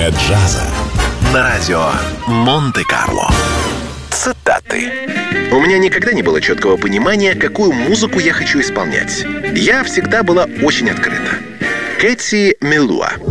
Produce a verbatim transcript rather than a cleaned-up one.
Академия джаза на радио Монте-Карло. Цитаты. У меня никогда не было четкого понимания, какую музыку я хочу исполнять. Я всегда была очень открыта. Кэти Мелуа.